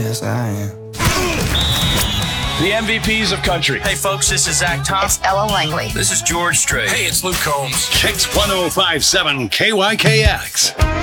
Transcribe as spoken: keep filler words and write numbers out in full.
Yes, I am. The M V Ps of country. Hey, folks, this is Zach Thomas. It's Ella Langley. This is George Strait. Hey, it's Luke Combs. Kicks one oh five point seven K Y K X.